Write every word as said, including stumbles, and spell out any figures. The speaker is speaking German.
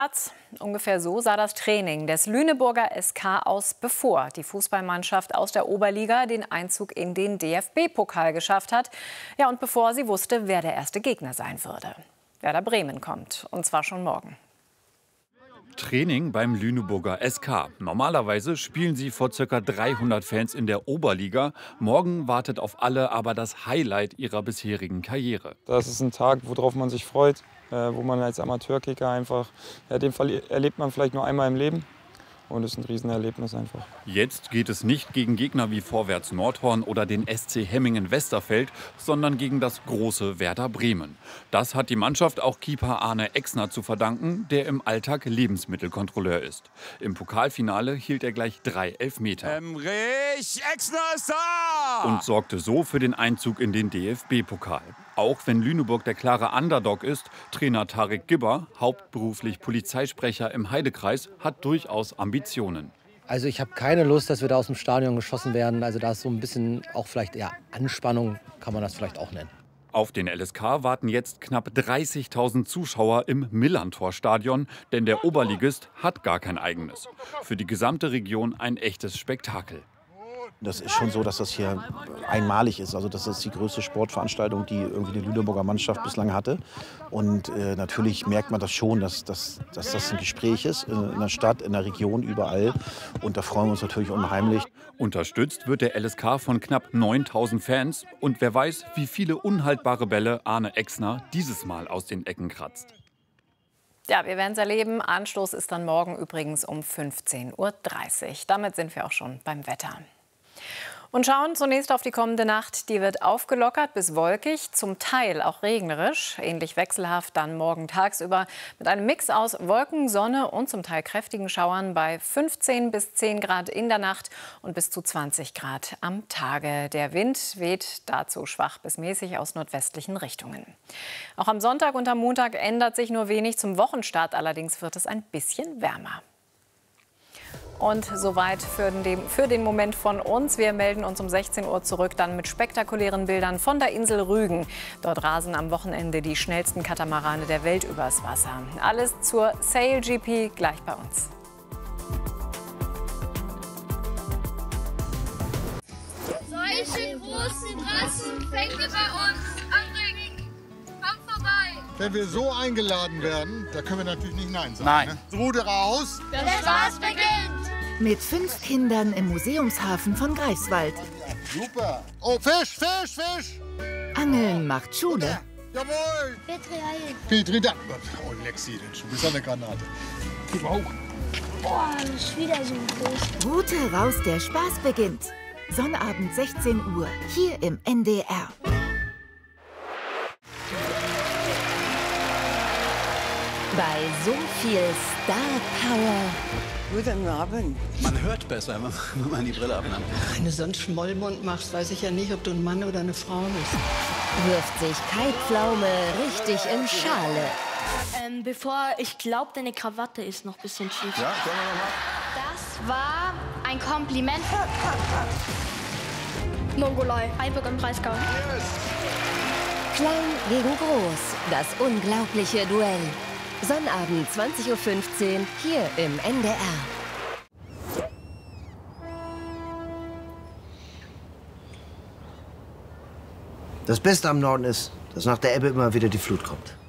Ungefähr so sah das Training des Lüneburger S K aus, bevor die Fußballmannschaft aus der Oberliga den Einzug in den D F B-Pokal geschafft hat. Ja, und bevor sie wusste, wer der erste Gegner sein würde. Werder Bremen kommt, und zwar schon morgen. Training beim Lüneburger S K. Normalerweise spielen sie vor ca. dreihundert Fans in der Oberliga. Morgen wartet auf alle aber das Highlight ihrer bisherigen Karriere. Das ist ein Tag, worauf man sich freut, wo man als Amateurkicker einfach, ja, den erlebt man vielleicht nur einmal im Leben. Und es ist ein Riesenerlebnis einfach. Jetzt geht es nicht gegen Gegner wie Vorwärts Nordhorn oder den S C Hemmingen-Westerfeld, sondern gegen das große Werder Bremen. Das hat die Mannschaft auch Keeper Arne Exner zu verdanken, der im Alltag Lebensmittelkontrolleur ist. Im Pokalfinale hielt er gleich drei Elfmeter. Emrich, Exner ist da! Und sorgte so für den Einzug in den D F B-Pokal. Auch wenn Lüneburg der klare Underdog ist, Trainer Tarek Gibber, hauptberuflich Polizeisprecher im Heidekreis, hat durchaus Ambitionen. Also ich habe keine Lust, dass wir da aus dem Stadion geschossen werden. Also da ist so ein bisschen auch vielleicht ja, Anspannung, kann man das vielleicht auch nennen. Auf den L S K warten jetzt knapp dreißigtausend Zuschauer im Millantor-Stadion, denn der Oberligist hat gar kein eigenes. Für die gesamte Region ein echtes Spektakel. Das ist schon so, dass das hier einmalig ist. Also das ist die größte Sportveranstaltung, die irgendwie die Lüneburger Mannschaft bislang hatte. Und äh, natürlich merkt man das schon, dass, dass, dass das ein Gespräch ist in der Stadt, in der Region, überall. Und da freuen wir uns natürlich unheimlich. Unterstützt wird der L S K von knapp neuntausend Fans. Und wer weiß, wie viele unhaltbare Bälle Arne Exner dieses Mal aus den Ecken kratzt. Ja, wir werden es erleben. Anstoß ist dann morgen übrigens um fünfzehn Uhr dreißig. Damit sind wir auch schon beim Wetter. Und schauen zunächst auf die kommende Nacht. Die wird aufgelockert bis wolkig, zum Teil auch regnerisch. Ähnlich wechselhaft dann morgen tagsüber mit einem Mix aus Wolken, Sonne und zum Teil kräftigen Schauern bei fünfzehn bis zehn Grad in der Nacht und bis zu zwanzig Grad am Tage. Der Wind weht dazu schwach bis mäßig aus nordwestlichen Richtungen. Auch am Sonntag und am Montag ändert sich nur wenig. Zum Wochenstart allerdings wird es ein bisschen wärmer. Und soweit für den, für den Moment von uns. Wir melden uns um sechzehn Uhr zurück, dann mit spektakulären Bildern von der Insel Rügen. Dort rasen am Wochenende die schnellsten Katamarane der Welt übers Wasser. Alles zur Sail G P gleich bei uns. Solche großen Rassen fängt ihr bei uns am Ring. Kommt vorbei. Wenn wir so eingeladen werden, da können wir natürlich nicht Nein sagen. Nein. Ne? Ruderer aus. Der Spaß beginnt. Mit fünf Kindern im Museumshafen von Greifswald. Super. Oh, Fisch, Fisch, Fisch. Angeln macht Schule. Jawohl. Petri, Petri, da. Oh, Lexi, du bist eine Granate. Gib mal hoch. boah, das ist wieder so groß. Route raus, der Spaß beginnt. Sonnabend sechzehn Uhr, hier im N D R. Bei so viel Star Power. Guten Abend. Man hört besser, wenn man die Brille abnimmt. Wenn du sonst Schmollmund machst, weiß ich ja nicht, ob du ein Mann oder eine Frau bist. Wirft sich Kai Pflaume richtig in Schale. Ähm, bevor, ich glaube, deine Krawatte ist noch ein bisschen schief. Ja, können wir noch mal. Das war ein Kompliment. Mongolei, Freiburg im Breisgau. Yes. Klein gegen groß, das unglaubliche Duell. Sonnabend zwanzig Uhr fünfzehn hier im N D R. Das Beste am Norden ist, dass nach der Ebbe immer wieder die Flut kommt.